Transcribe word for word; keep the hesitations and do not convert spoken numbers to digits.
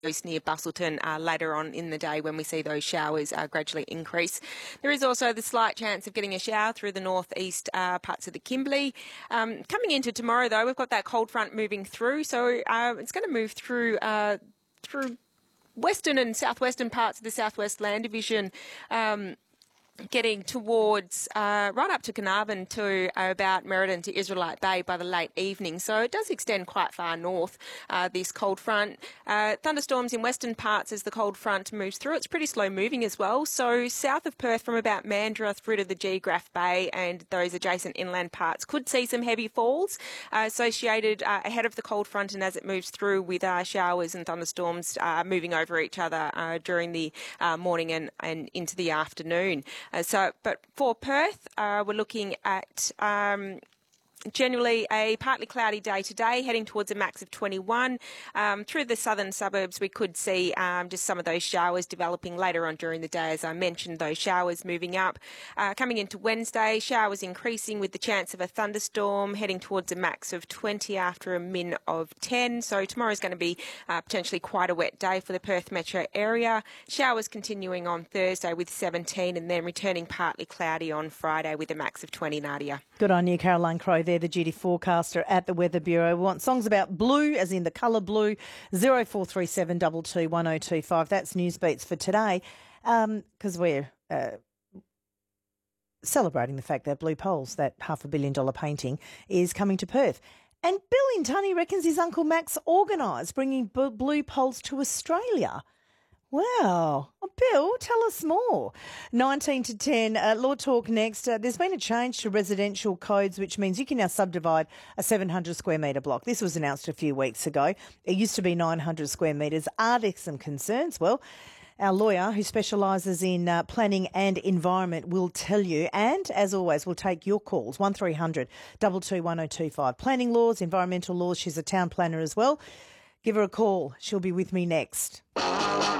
coast near Bustleton uh, later on in the day when we see those showers uh, gradually increase. There is also the slight chance of getting a shower through the northeast uh, parts of the Kimberley. Um, coming into tomorrow, though, we've got that cold front moving through, so uh, it's going to move through uh, through western and southwestern parts of the Southwest Land Division. Um, getting towards uh, right up to Carnarvon to uh, about Merredin to Israelite Bay by the late evening. So it does extend quite far north, uh, this cold front. Uh, thunderstorms in western parts as the cold front moves through. It's pretty slow moving as well. So south of Perth from about Mandurah through to the Geograph Bay and those adjacent inland parts could see some heavy falls uh, associated uh, ahead of the cold front and as it moves through with uh, showers and thunderstorms uh, moving over each other uh, during the uh, morning and, and into the afternoon. Uh, so, but for Perth, uh, we're looking at um, generally a partly cloudy day today, heading towards a max of twenty-one. Um, through the southern suburbs, we could see um, just some of those showers developing later on during the day. As I mentioned, those showers moving up. Uh, coming into Wednesday, showers increasing with the chance of a thunderstorm, heading towards a max of twenty after a min of ten. So tomorrow is going to be uh, potentially quite a wet day for the Perth metro area. Showers continuing on Thursday with seventeen and then returning partly cloudy on Friday with a max of twenty, Nadia. Good on you, Caroline Crowe. There, the duty forecaster at the Weather Bureau. We want songs about blue, as in the colour blue. zero four three seven two two one zero two five. That's News Beats for today, because um, we're uh, celebrating the fact that Blue Poles, that half a billion dollar painting, is coming to Perth. And Bill in Tunney reckons his Uncle Max organised bringing b- Blue Poles to Australia. Wow. Well, Bill, tell us more. nineteen to ten, uh, Law Talk next. Uh, there's been a change to residential codes, which means you can now subdivide a seven hundred square metre block. This was announced a few weeks ago. It used to be nine hundred square metres. Are there some concerns? Well, our lawyer, who specialises in uh, planning and environment, will tell you. And, as always, we'll take your calls, one three hundred two two one zero two five. Planning laws, environmental laws. She's a town planner as well. Give her a call. She'll be with me next.